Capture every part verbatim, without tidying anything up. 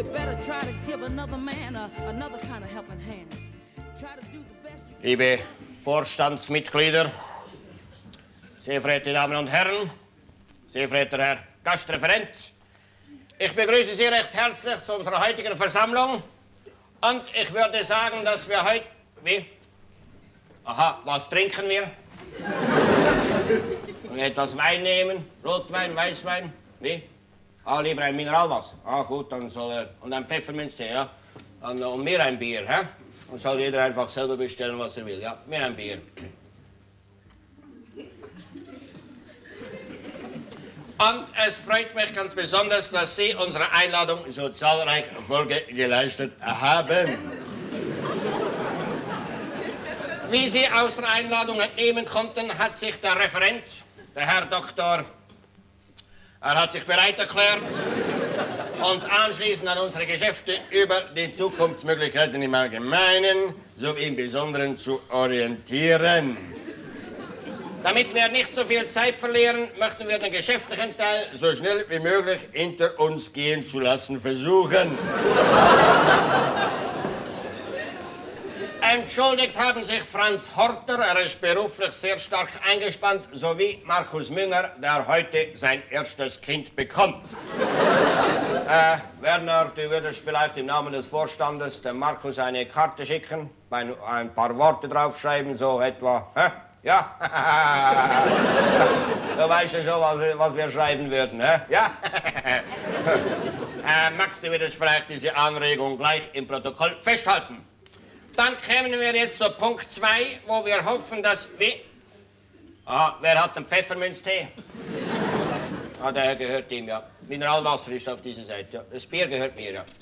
you better try to give another man a, another kind of helping hand. Try to do the best you can. Liebe Vorstandsmitglieder, sehr verehrte Damen und Herren, sehr verehrter Herr Gastreferent, ich begrüße Sie recht herzlich zu unserer heutigen Versammlung und ich würde sagen, dass wir heute... Wie? Aha, was trinken wir? Und etwas Wein nehmen, Rotwein, Weißwein, wie? Ah, lieber ein Mineralwasser. Ah, gut, dann soll er... Und ein Pfefferminztee, ja? Und, und mir ein Bier, hä? Dann soll jeder einfach selber bestellen, was er will, ja? Mir ein Bier. Und es freut mich ganz besonders, dass Sie unserer Einladung so zahlreich Folge geleistet haben. Wie Sie aus der Einladung entnehmen konnten, hat sich der Referent, der Herr Doktor, er hat sich bereit erklärt, uns anschließend an unsere Geschäfte über die Zukunftsmöglichkeiten im Allgemeinen sowie im Besonderen zu orientieren. Damit wir nicht so viel Zeit verlieren, möchten wir den geschäftlichen Teil so schnell wie möglich hinter uns gehen zu lassen versuchen. Entschuldigt haben sich Franz Horter, er ist beruflich sehr stark eingespannt, sowie Markus Münger, der heute sein erstes Kind bekommt. äh, Werner, du würdest vielleicht im Namen des Vorstandes dem Markus eine Karte schicken, ein paar Worte draufschreiben, so etwa, hä? Ja? Du weißt ja schon, was, was wir schreiben würden, hä? Ja? äh, Max, du würdest vielleicht diese Anregung gleich im Protokoll festhalten. Dann kämen wir jetzt zu Punkt zwei, wo wir hoffen, dass wir... Ah, wer hat den Pfefferminztee? Ah, der gehört ihm, ja. Mineralwasser ist auf dieser Seite, ja. Das Bier gehört mir, ja.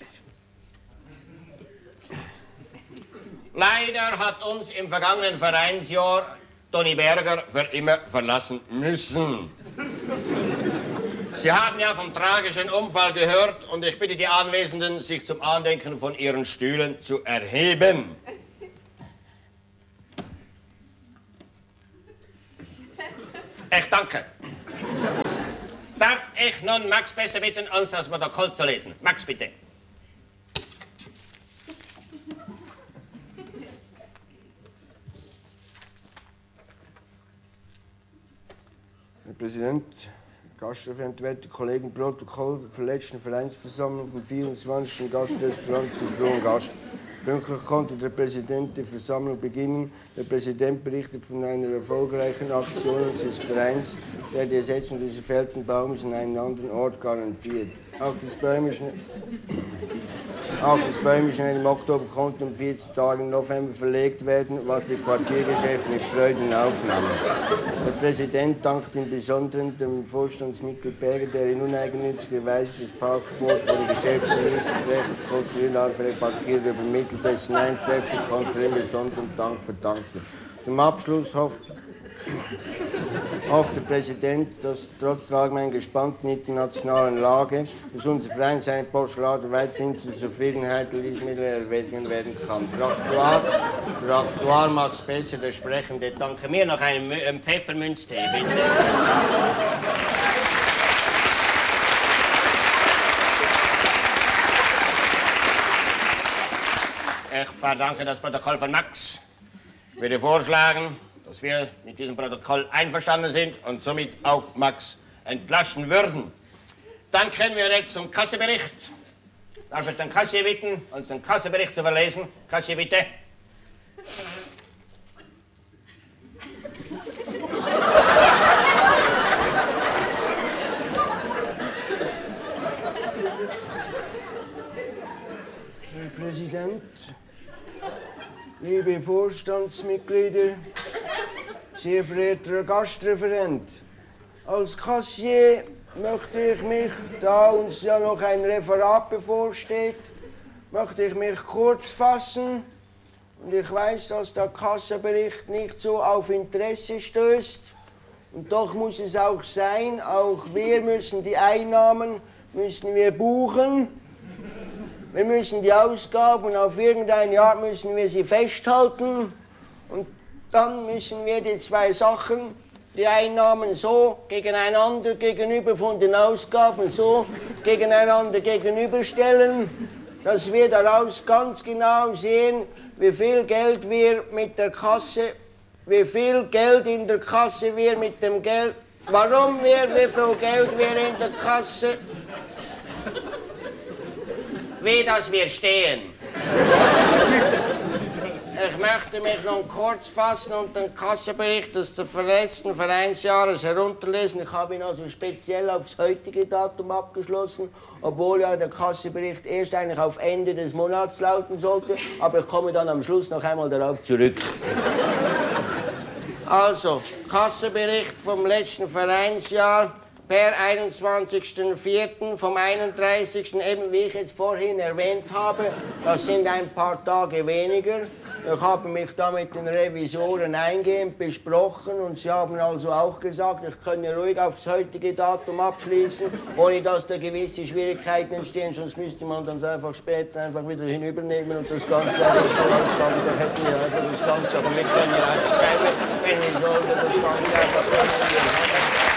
Leider hat uns im vergangenen Vereinsjahr Toni Berger für immer verlassen müssen. Sie haben ja vom tragischen Unfall gehört und ich bitte die Anwesenden, sich zum Andenken von ihren Stühlen zu erheben. Ich danke. Darf ich nun Max besser bitten, uns das Protokoll zu lesen? Max, bitte. Herr Präsident, Gastreferent, werte Kollegen, Protokoll der letzten Vereinsversammlung vom vierundzwanzigsten Gastrestaurant zu frohen Gast. Pünktlich konnte der Präsident die Versammlung beginnen. Der Präsident berichtet von einer erfolgreichen Aktion unseres Vereins, der die Ersetzung des gefällten Baumes an einen anderen Ort garantiert. Auch das Bäumischen, auch das Bäumischen im Oktober konnte um vierzehn Tage im November verlegt werden, was die Quartiergeschäfte mit Freuden aufnahm. Der Präsident dankt im Besonderen dem Vorstandsmitglied Berger, der in uneigennütziger Weise das Parkverbot von Geschäftsminister Recht kontrolliert Parkier übermittelt, dessen Eintreffen konnte er im besonderen Dank verdanken. Zum Abschluss hofft, hofft der Präsident, dass trotz der allgemein gespannten internationalen Lage dass unser Verein sein Postulat weiterhin zur Zufriedenheit der Lebensmittel erweitern werden kann. Der Aktuar mag es besser, der Sprechende. Danke mir noch einen ähm, Pfefferminztee, bitte. Ich verdanke das Protokoll von Max. Ich würde vorschlagen, dass wir mit diesem Protokoll einverstanden sind und somit auch Max entlassen würden. Dann können wir jetzt zum Kassebericht. Darf ich den Kassier bitten, uns den Kassebericht zu verlesen? Kassier, bitte. Herr Präsident, liebe Vorstandsmitglieder, sehr verehrter Gastreferent, als Kassier möchte ich mich, da uns ja noch ein Referat bevorsteht, möchte ich mich kurz fassen. Und ich weiß, dass der Kassenbericht nicht so auf Interesse stößt. Und doch muss es auch sein, auch wir müssen die Einnahmen müssen wir buchen. Wir müssen die Ausgaben auf irgendein Jahr müssen wir sie festhalten. Und dann müssen wir die zwei Sachen die Einnahmen so gegeneinander gegenüber von den Ausgaben so gegeneinander gegenüberstellen, dass wir daraus ganz genau sehen, wie viel Geld wir mit der Kasse, wie viel Geld in der Kasse wir mit dem Geld, warum wir, wie viel Geld wir in der Kasse, Wie dass wir stehen. Ich möchte mich nun kurz fassen und den Kassenbericht des letzten Vereinsjahres herunterlesen. Ich habe ihn also speziell aufs heutige Datum abgeschlossen, obwohl ja der Kassenbericht erst eigentlich auf Ende des Monats lauten sollte. Aber ich komme dann am Schluss noch einmal darauf zurück. Also, Kassenbericht vom letzten Vereinsjahr per einundzwanzigsten vierten vom einunddreißigsten eben wie ich jetzt vorhin erwähnt habe, das sind ein paar Tage weniger. Ich habe mich da mit den Revisoren eingehend besprochen und sie haben also auch gesagt, ich könne ruhig aufs heutige Datum abschließen, ohne dass da gewisse Schwierigkeiten entstehen, sonst müsste man dann einfach später einfach wieder hinübernehmen und das Ganze einfach so ausgaben. Da hätten wir einfach das Ganze, aber wir können ja einfach schreiben, wenn wir sollen, das Ganze einfach so.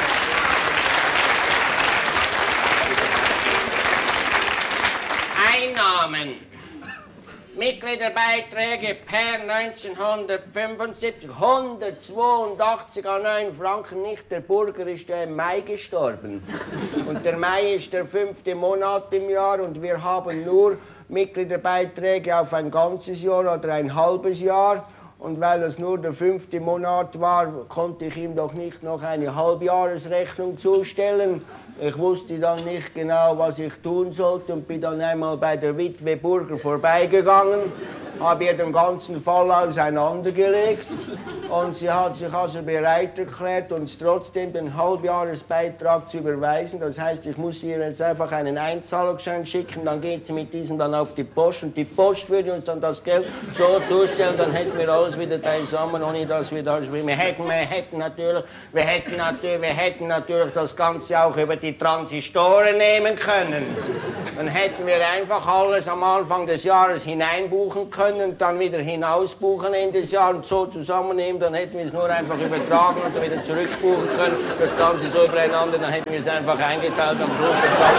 Einnahmen. Mitgliederbeiträge per neunzehnhundertfünfundsiebzig, hundertzweiundachtzig Komma neun Franken, nicht der Burger ist ja im Mai gestorben. Und der Mai ist der fünfte Monat im Jahr und wir haben nur Mitgliederbeiträge auf ein ganzes Jahr oder ein halbes Jahr. Und weil es nur der fünfte Monat war, konnte ich ihm doch nicht noch eine Halbjahresrechnung zustellen. Ich wusste dann nicht genau, was ich tun sollte und bin dann einmal bei der Witwe Burger vorbeigegangen, habe ihr den ganzen Fall auseinandergelegt und sie hat sich also bereit erklärt, uns trotzdem den Halbjahresbeitrag zu überweisen. Das heißt, ich muss ihr jetzt einfach einen Einzahlungsschein schicken, dann geht sie mit diesem dann auf die Post und die Post würde uns dann das Geld so zustellen, dann hätten wir alles wieder beisammen, ohne dass wir das... Wir hätten, wir hätten natürlich, wir hätten natürlich, wir hätten natürlich das Ganze auch über die Transistoren nehmen können. Dann hätten wir einfach alles am Anfang des Jahres hineinbuchen können, dann wieder hinausbuchen Ende des Jahres und so zusammennehmen, dann hätten wir es nur einfach übertragen und wieder zurückbuchen können. Das Ganze so übereinander, dann hätten wir es einfach eingeteilt am Schluss.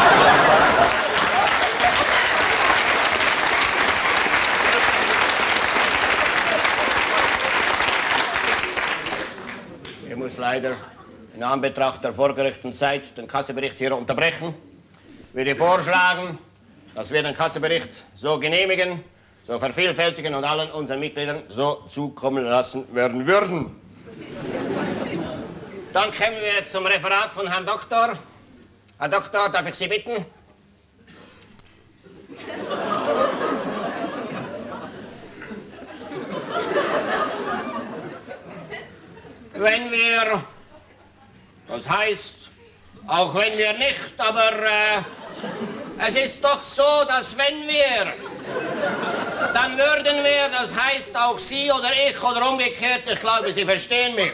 Ich muss leider in Anbetracht der vorgerückten Zeit den Kassenbericht hier unterbrechen. Ich würde vorschlagen, dass wir den Kassenbericht so genehmigen, so vervielfältigen und allen unseren Mitgliedern so zukommen lassen werden würden. Dann kommen wir jetzt zum Referat von Herrn Doktor. Herr Doktor, darf ich Sie bitten? Wenn wir, das heißt, auch wenn wir nicht, aber äh, es ist doch so, dass wenn wir, dann würden wir, das heißt auch Sie oder ich oder umgekehrt, ich glaube, Sie verstehen mich.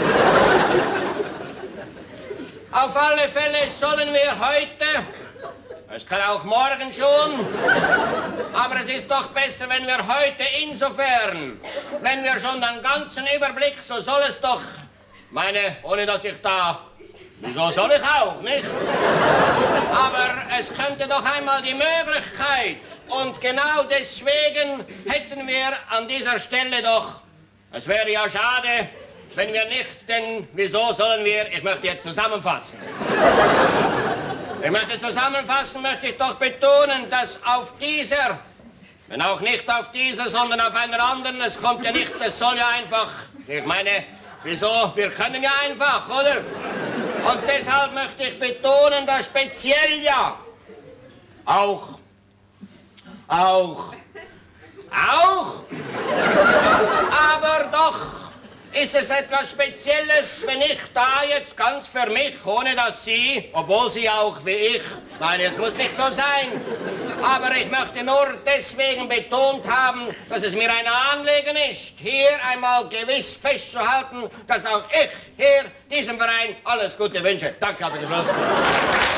Auf alle Fälle sollen wir heute, es kann auch morgen schon, aber es ist doch besser, wenn wir heute insofern, wenn wir schon den ganzen Überblick, so soll es doch, meine, ohne dass ich da, wieso soll ich auch, nicht? Aber es könnte doch einmal die Möglichkeit, und genau deswegen hätten wir an dieser Stelle doch, es wäre ja schade, wenn wir nicht, denn wieso sollen wir, ich möchte jetzt zusammenfassen. Ich möchte zusammenfassen, möchte ich doch betonen, dass auf dieser, wenn auch nicht auf dieser, sondern auf einer anderen, es kommt ja nicht, es soll ja einfach, ich meine, wieso, wir können ja einfach, oder? Und deshalb möchte ich betonen, dass speziell ja auch, auch, auch, aber doch ist es etwas Spezielles, wenn ich da jetzt ganz für mich, ohne dass Sie, obwohl Sie auch wie ich, nein, es muss nicht so sein, aber ich möchte nur deswegen betont haben, dass es mir ein Anliegen ist, hier einmal gewiss festzuhalten, dass auch ich hier diesem Verein alles Gute wünsche. Danke, habe ich geschlossen.